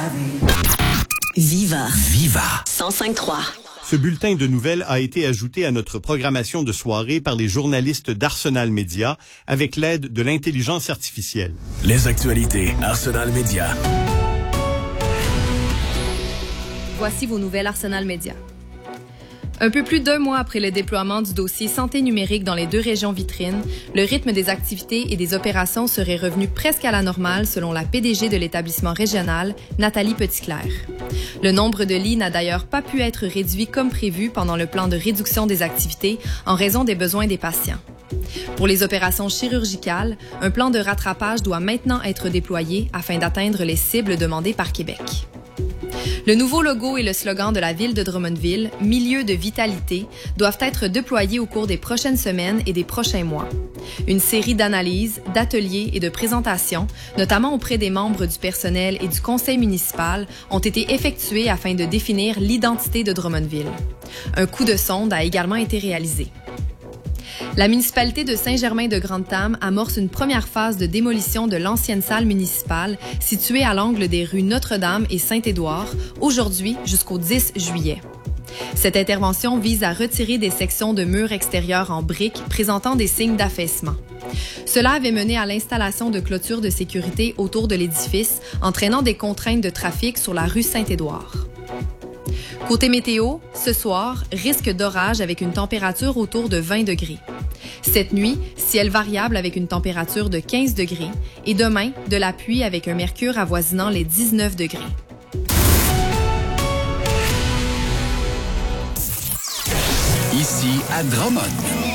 Viva. Viva. 105.3. Ce bulletin de nouvelles a été ajouté à notre programmation de soirée par les journalistes d'Arsenal Média avec l'aide de l'intelligence artificielle. Les actualités Arsenal Média. Voici vos nouvelles Arsenal Média. Un peu plus d'1 mois après le déploiement du dossier santé numérique dans les 2 régions vitrines, le rythme des activités et des opérations serait revenu presque à la normale selon la PDG de l'établissement régional, Nathalie Petitclerc. Le nombre de lits n'a d'ailleurs pas pu être réduit comme prévu pendant le plan de réduction des activités en raison des besoins des patients. Pour les opérations chirurgicales, un plan de rattrapage doit maintenant être déployé afin d'atteindre les cibles demandées par Québec. Le nouveau logo et le slogan de la ville de Drummondville, « Milieu de vitalité », doivent être déployés au cours des prochaines semaines et des prochains mois. Une série d'analyses, d'ateliers et de présentations, notamment auprès des membres du personnel et du conseil municipal, ont été effectuées afin de définir l'identité de Drummondville. Un coup de sonde a également été réalisé. La municipalité de Saint-Germain-de-Grande-Tame amorce une première phase de démolition de l'ancienne salle municipale située à l'angle des rues Notre-Dame et Saint-Édouard, aujourd'hui jusqu'au 10 juillet. Cette intervention vise à retirer des sections de murs extérieurs en briques présentant des signes d'affaissement. Cela avait mené à l'installation de clôtures de sécurité autour de l'édifice, entraînant des contraintes de trafic sur la rue Saint-Édouard. Côté météo, ce soir, risque d'orage avec une température autour de 20 degrés. Cette nuit, ciel variable avec une température de 15 degrés et demain, de la pluie avec un mercure avoisinant les 19 degrés. Ici à Drummond.